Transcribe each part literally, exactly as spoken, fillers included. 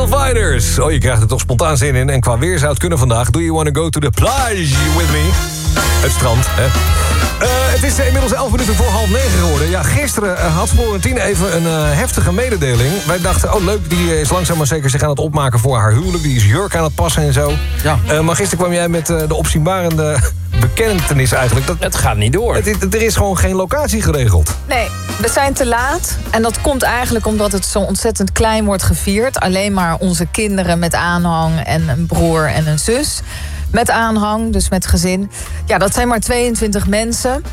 Crystal Fighters. Oh, je krijgt er toch spontaan zin in. En qua weer zou het kunnen vandaag. Do you want to go to the plage with me? Het strand, hè? Uh, het is inmiddels elf minuten voor half negen geworden. Ja, gisteren uh, had Florentien even een uh, heftige mededeling. Wij dachten, oh leuk, die is langzaam maar zeker zich aan het opmaken voor haar huwelijk. Die is jurk aan het passen en zo. Ja. Uh, maar gisteren kwam jij met uh, de opzienbarende bekentenis eigenlijk. Dat, het gaat niet door. Het, het, er is gewoon geen locatie geregeld. Nee, we zijn te laat. En dat komt eigenlijk omdat het zo ontzettend klein wordt gevierd. Alleen maar onze kinderen met aanhang en een broer en een zus. Met aanhang, dus met gezin. Ja, dat zijn maar tweeëntwintig mensen.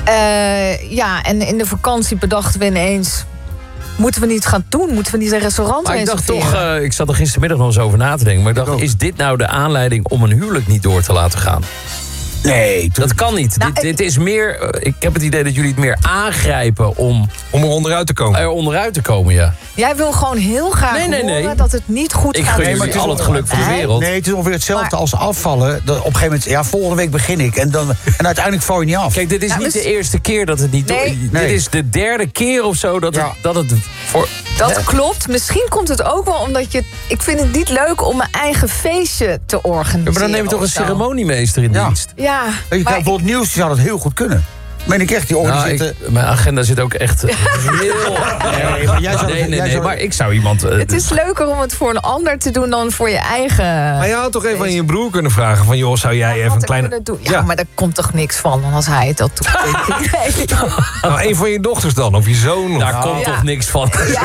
Uh, ja, en in de vakantie bedachten we ineens... moeten we niet gaan doen? Moeten we niet een restaurant maar reserveren? Ik dacht toch, uh, ik zat er gistermiddag nog eens over na te denken... maar ik dacht, is dit nou de aanleiding om een huwelijk niet door te laten gaan? Nee, dat kan niet. Nou, dit, dit is meer. Uh, ik heb het idee dat jullie het meer aangrijpen om. Om er onderuit te komen. Er onderuit te komen, ja. Jij wil gewoon heel graag nee, nee, nee. horen dat het niet goed ik gaat. Ik gun jullie al het geluk van de wereld. Nee, het is ongeveer hetzelfde maar, als afvallen. Dat op een gegeven moment, ja, volgende week begin ik. En, dan, en uiteindelijk val je niet af. Kijk, dit is ja, niet dus, de eerste keer dat het niet... Nee. Dit nee. is de derde keer of zo dat, ja. het, dat het... Voor, dat hè? klopt. Misschien komt het ook wel omdat je... Ik vind het niet leuk om mijn eigen feestje te organiseren. Ja, maar dan neem je toch een ceremoniemeester in ja. dienst? Ja. Je kan bijvoorbeeld nieuws, zou dat heel goed kunnen. Meen ik echt, die orde nou, zitten... Ik, mijn agenda zit ook echt heel... Nee, maar jij zou... Nee, nee, jij nee, zou... maar ik zou iemand... Uh, het is leuker om het voor een ander te doen dan voor je eigen... Maar je had toch even aan je broer kunnen vragen van... joh, zou jij ja, even een kleine... Ja, ja, maar daar komt toch niks van als hij het dat doet. Nee. Nou, een van je dochters dan, of je zoon. Daar of... komt ja. toch niks van. Ja.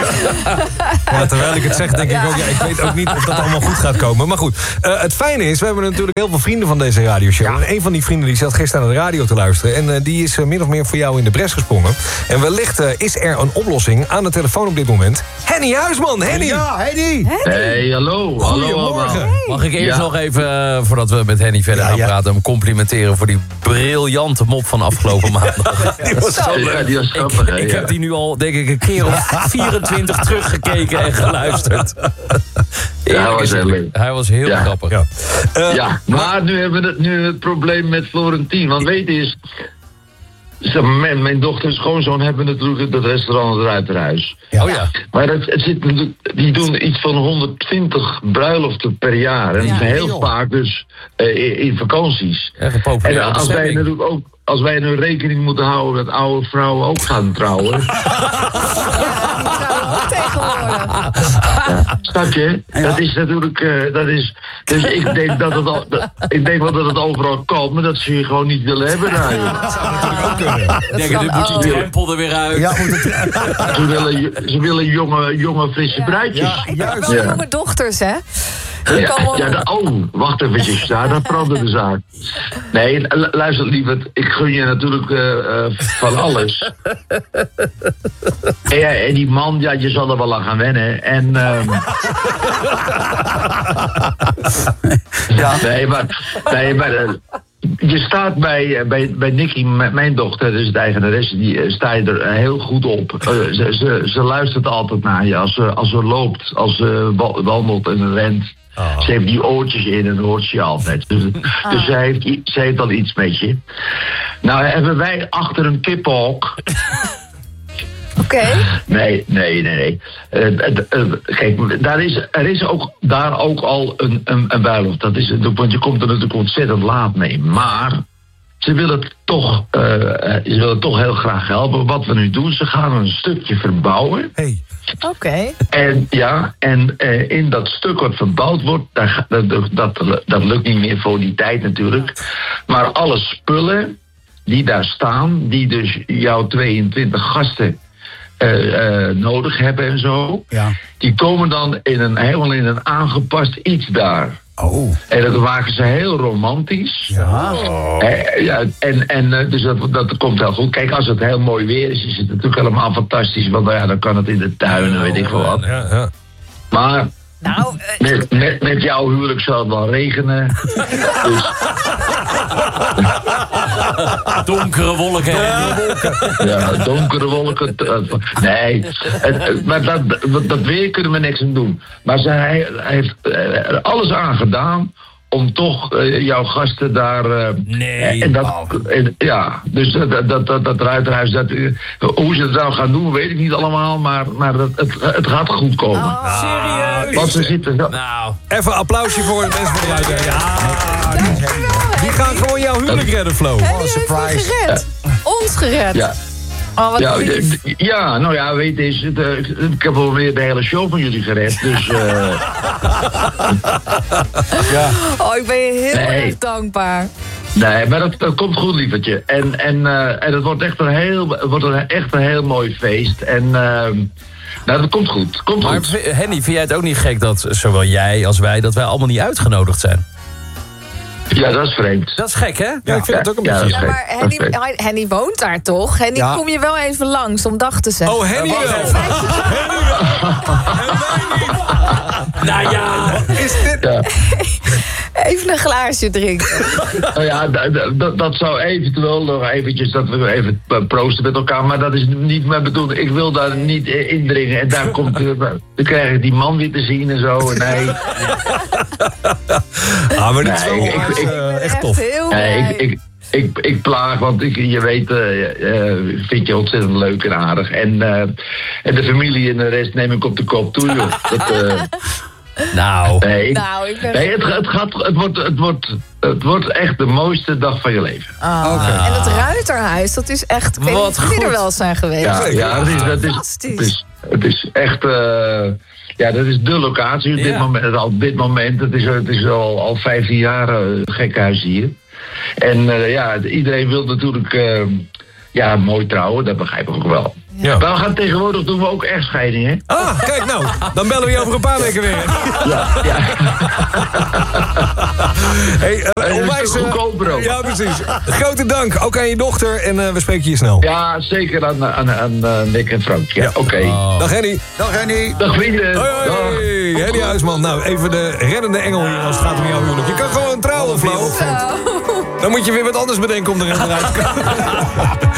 Ja, terwijl ik het zeg, denk ja. ik ook... Ja, ik weet ook niet of dat allemaal goed gaat komen. Maar goed, uh, het fijne is... we hebben natuurlijk heel veel vrienden van deze radioshow. Ja. En een van die vrienden die zat gisteren naar de radio te luisteren. En uh, die is uh, min of meer voor jou in de bres gesprongen. En wellicht uh, is er een oplossing aan de telefoon op dit moment. Henny Huisman, Henny! Ja, Henny! Hey, hallo. Goedemorgen. Hallo, Mag ik eerst ja. nog even, uh, voordat we met Henny verder ja, gaan ja. praten... hem complimenteren voor die briljante mop van afgelopen maandag. Die was zo Ja, leuk. die was grappig, hè, Ik ja. heb die nu al, denk ik, een keer of vierentwintig teruggekeken en geluisterd. Ja, hij was heel leuk. Hij was heel Ja. grappig. Ja. Uh, Ja, maar nu hebben we het, nu het probleem met Florentien. Want weet je eens... Ze, mijn, mijn dochter en schoonzoon hebben natuurlijk dat restaurant het Ruiterhuis. Oh ja. Maar het, het zit, die doen iets van honderdtwintig bruiloften per jaar. En Ja. heel joh. vaak dus uh, in, in vakanties. Echt een populaire En als wij bestemming. natuurlijk ook... Als wij nu rekening moeten houden dat oude vrouwen ook gaan trouwen. Ja, snap je? Ja. Dat is natuurlijk... Uh, dat is, dus ik denk, dat het al, dat, ik denk wel dat het overal kan, maar dat ze je gewoon niet willen hebben daar. joh. Dat zou natuurlijk ook kunnen. Ik denk, nu moet die drempel er weer uit. Ja, moet het... Ze willen, ze willen jonge, jonge frisse bruidjes. Ja, Ik heb juist. wel Ja. jonge dochters, hè? Ja, Die komen ja, da- oh, wacht eventjes, daar, daar verandert de zaak. Nee, lu- luister lieverd, ik gun je natuurlijk uh, uh, van alles. En, ja, en die man, ja, je zal er wel aan gaan wennen. En, um... ja, nee, maar, nee, maar uh, je staat bij, bij, bij Nicky, m- mijn dochter, dus de eigenaresse, die uh, sta je er heel goed op. Uh, ze, ze, ze luistert altijd naar je als ze, als ze loopt, als ze wa- wandelt en rent. Oh. Ze heeft die oortjes in en hoort ze je altijd. Dus, Ah. dus zij, heeft, i- zij heeft al iets met je. Nou hebben wij achter een kippenhok... Oké. Nee, nee, nee, nee. Uh, uh, uh, kijk, daar is, er is ook, daar ook al een, een, een bruiloft. Dat is, want je komt er natuurlijk ontzettend laat mee. Maar ze willen het toch, uh, ze willen het toch heel graag helpen. Wat we nu doen, ze gaan een stukje verbouwen. Hey. Oké. Okay. En ja, en uh, in dat stuk wat verbouwd wordt, daar, dat, dat, dat lukt niet meer voor die tijd natuurlijk. Maar alle spullen die daar staan, die dus jouw tweeëntwintig gasten uh, uh, nodig hebben en zo, Ja. die komen dan in een, helemaal in een aangepast iets daar. Oh. En dat maken ze heel romantisch. Ja. Eh, ja, en en uh, dus dat, dat komt heel goed. Kijk, als het heel mooi weer is, is het natuurlijk helemaal fantastisch. Want nou ja, dan kan het in de tuin en weet ik veel wat. Ja, ja. Maar Nou, uh, met, met, met jouw huwelijk zal het wel regenen. Dus, Donkere wolken. ja, donkere wolken. uh, Nee, het, het, maar dat, dat weer kunnen we niks aan doen. Maar zij heeft uh, er alles aan gedaan om toch uh, jouw gasten daar... Uh, nee. En dat, en, ja, dus dat, dat, dat, dat Ruiterhuis, dat, uh, hoe ze het nou gaan doen, weet ik niet allemaal, maar, maar dat, het, het gaat goed komen. Oh, serieus? Want ze zitten... Nou. Even een applausje voor de mensen van Ruiterhuis. Ja, die, die gaan gewoon jouw huwelijk redden, Flo. Heb je surprise. Gered? Ons gered. Ja. Oh, wat ja, lief. ja, nou ja, weet je, het, uh, ik heb wel weer de hele show van jullie gered, dus... Uh... ja. Oh, ik ben je heel nee. erg dankbaar. Nee, maar dat, dat komt goed, lievertje. En, en, uh, en het wordt echt een heel, het wordt een, echt een heel mooi feest. En... Uh, Nou, dat komt goed. Komt maar goed. Henny, vind jij het ook niet gek dat zowel jij als wij... dat wij allemaal niet uitgenodigd zijn? Ja, dat is vreemd. Dat is gek, hè? Ja, ja ik vind ja, het ook een ja, beetje... Ja, maar Henny, Henny woont daar toch? Henny, ja. kom je wel even langs om dag te zeggen. Oh, Henny wel. Henny wel. Nou ja, is dit... Ja. Even een glaasje drinken. Nou ja, dat, dat zou eventueel nog eventjes, dat we even proosten met elkaar, maar dat is niet mijn bedoeling. Ik wil daar niet indringen en daar komt, dan krijg ik die man weer te zien en zo. Nee. Ah, maar dit is wel nee, ik, ik, uh, echt tof. Nee, ik, ik, ik, ik plaag, want ik, je weet, uh, uh, vind je ontzettend leuk en aardig. En, uh, en de familie en de rest neem ik op de kop toe, joh. Dat, uh, Nou, nee, ik, nou ik ben... nee het, het, gaat, het, wordt, het, wordt, het wordt echt de mooiste dag van je leven. Oh, okay. En het Ruiterhuis, dat is echt... Ik weet niet of jullie er wel zijn geweest. Ja, ja dat, is, dat, is, het is, het is echt... Uh, ja, dat is de locatie op dit ja. moment. Op dit moment, het is, het is al, al vijftien jaar uh, gekhuis hier. En uh, ja, iedereen wil natuurlijk uh, ja, mooi trouwen, dat begrijp ik ook wel. Ja. Maar we gaan tegenwoordig doen we ook echtscheiding, hè? Ah, kijk nou, dan bellen we je over een paar weken weer. Ja, ja. Hey, uh, onwijs, uh, ja, precies. Grote dank, ook aan je dochter en uh, we spreken je snel. Ja, zeker aan, aan, aan uh, Nick en Frank. Ja, ja. Oké. Okay. Oh. Dag Henny. Dag Henny. Dag vrienden. Hoi, hoi. Henny Huisman. Nou, even de reddende engel hier als het gaat om jouw huwelijk. Je kan gewoon trouwen, Flo. Dan moet je weer wat anders bedenken om erin eruit te komen.